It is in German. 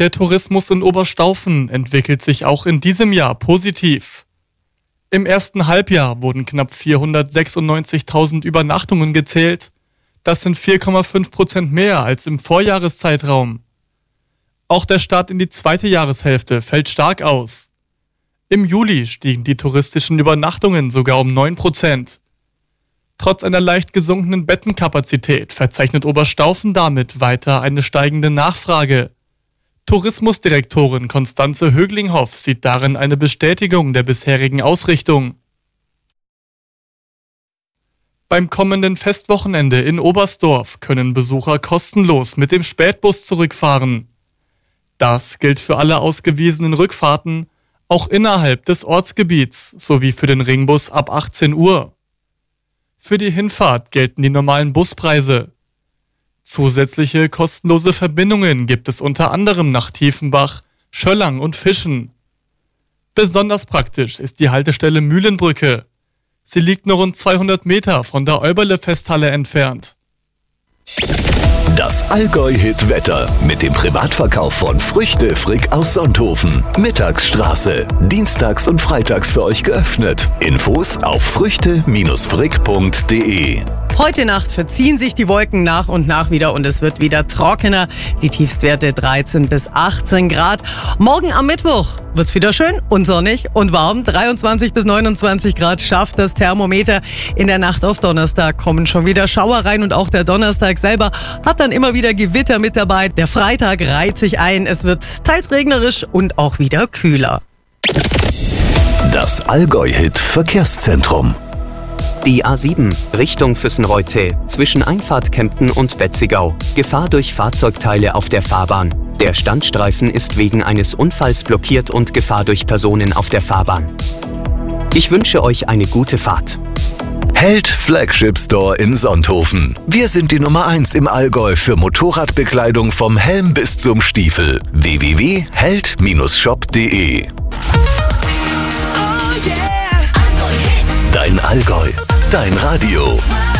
Der Tourismus in Oberstaufen entwickelt sich auch in diesem Jahr positiv. Im ersten Halbjahr wurden knapp 496.000 Übernachtungen gezählt. Das sind 4,5% mehr als im Vorjahreszeitraum. Auch der Start in die zweite Jahreshälfte fällt stark aus. Im Juli stiegen die touristischen Übernachtungen sogar um 9%. Trotz einer leicht gesunkenen Bettenkapazität verzeichnet Oberstaufen damit weiter eine steigende Nachfrage. Tourismusdirektorin Konstanze Höglinghoff sieht darin eine Bestätigung der bisherigen Ausrichtung. Beim kommenden Festwochenende in Oberstdorf können Besucher kostenlos mit dem Spätbus zurückfahren. Das gilt für alle ausgewiesenen Rückfahrten, auch innerhalb des Ortsgebiets, sowie für den Ringbus ab 18 Uhr. Für die Hinfahrt gelten die normalen Buspreise. Zusätzliche kostenlose Verbindungen gibt es unter anderem nach Tiefenbach, Schöllang und Fischen. Besonders praktisch ist die Haltestelle Mühlenbrücke. Sie liegt nur rund 200 Meter von der Euberle-Festhalle entfernt. Das Allgäu-Hit-Wetter mit dem Privatverkauf von Früchte Frick aus Sonthofen. Mittagsstraße. Dienstags und freitags für euch geöffnet. Infos auf früchte-frick.de. Heute Nacht verziehen sich die Wolken nach und nach wieder und es wird wieder trockener. Die Tiefstwerte 13 bis 18 Grad. Morgen am Mittwoch wird's wieder schön und sonnig und warm. 23 bis 29 Grad schafft das Thermometer. In der Nacht auf Donnerstag kommen schon wieder Schauer rein und auch der Donnerstag selber hat dann immer wieder Gewitter mit dabei. Der Freitag reiht sich ein. Es wird teils regnerisch und auch wieder kühler. Das Allgäu-Hit Verkehrszentrum. Die A7 Richtung Füssenreuth zwischen Einfahrt Kempten und Betzigau. Gefahr durch Fahrzeugteile auf der Fahrbahn. Der Standstreifen ist wegen eines Unfalls blockiert und Gefahr durch Personen auf der Fahrbahn. Ich wünsche euch eine gute Fahrt. Held Flagship Store in Sonthofen. Wir sind die Nummer 1 im Allgäu für Motorradbekleidung vom Helm bis zum Stiefel. www.held-shop.de. Dein Allgäu, dein Radio.